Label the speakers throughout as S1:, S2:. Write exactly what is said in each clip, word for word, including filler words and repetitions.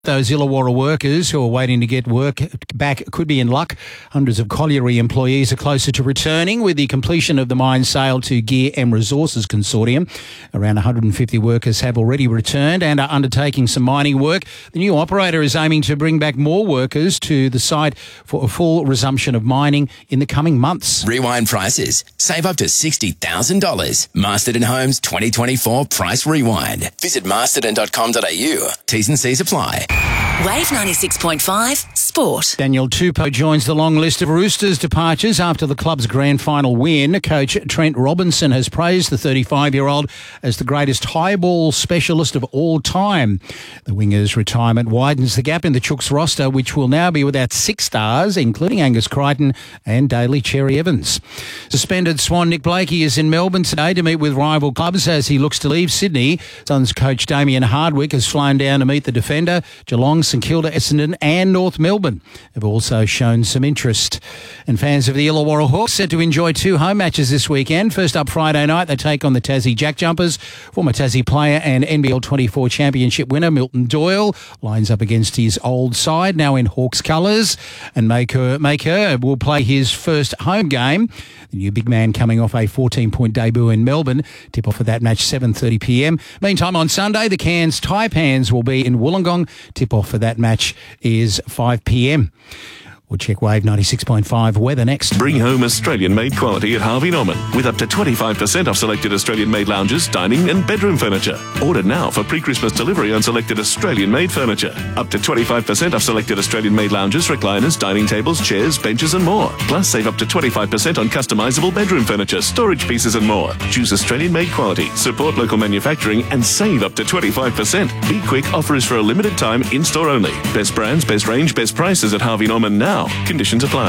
S1: Those Illawarra workers who are waiting to get work back could be in luck. Hundreds of colliery employees are closer to returning with the completion of the mine sale to Gear M Resources Consortium. Around one hundred fifty workers have already returned and are undertaking some mining work. The new operator is aiming to bring back more workers to the site for a full resumption of mining in the coming months.
S2: Rewind prices. Save up to sixty thousand dollars. Masterton Homes twenty twenty-four Price Rewind. Visit masterton dot com dot a u. T's and C's apply.
S3: Wave ninety-six point five Sport.
S1: Daniel Tupou joins the long list of Roosters departures after the club's grand final win. Coach Trent Robinson has praised the thirty-five-year-old as the greatest high ball specialist of all time. The winger's retirement widens the gap in the Chooks roster, which will now be without six stars, including Angus Crichton and Daly Cherry Evans. Suspended Swan Nick Blakey is in Melbourne today to meet with rival clubs as he looks to leave Sydney. Suns coach Damien Hardwick has flown down to meet the defender. Geelong, St Kilda, Essendon and North Melbourne have also shown some interest. And fans of the Illawarra Hawks set to enjoy two home matches this weekend. First up Friday night, they take on the Tassie Jack Jumpers. Former Tassie player and N B L twenty-four championship winner Milton Doyle lines up against his old side, now in Hawks colours. And Maker, Maker will play his first home game. The new big man coming off a fourteen-point debut in Melbourne. Tip-off for that match, seven thirty p m. Meantime, on Sunday, the Cairns Taipans will be in Wollongong. Tip-off for that match is five p m. We'll check Wave ninety-six point five weather next.
S4: Bring home Australian-made quality at Harvey Norman with up to twenty-five percent off selected Australian-made lounges, dining and bedroom furniture. Order now for pre-Christmas delivery on selected Australian-made furniture. Up to twenty-five percent off selected Australian-made lounges, recliners, dining tables, chairs, benches and more. Plus, save up to twenty-five percent on customisable bedroom furniture, storage pieces and more. Choose Australian-made quality, support local manufacturing and save up to twenty-five percent. Be quick, offer is for a limited time, in-store only. Best brands, best range, best prices at Harvey Norman now. Conditions apply.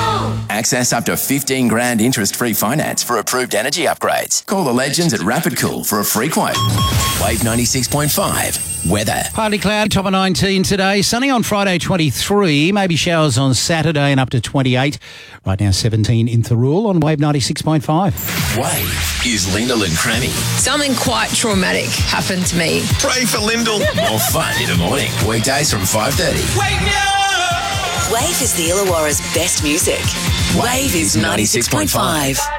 S2: Access up to fifteen grand interest-free finance for approved energy upgrades. Call the legends at Rapid Cool for a free quote. Wave ninety-six point five. Weather.
S1: Partly cloudy, top of nineteen today. Sunny on Friday, twenty-three. Maybe showers on Saturday and up to twenty-eight. Right now, seventeen in Thirroul on Wave ninety-six point five.
S2: Wave is Lyndall and Crammy.
S5: Something quite traumatic happened to me.
S4: Pray for Lyndall.
S2: More fun in the morning. Weekdays from five thirty.
S3: Wake me up! Wave is the Illawarra's best music. Wave is ninety-six point five.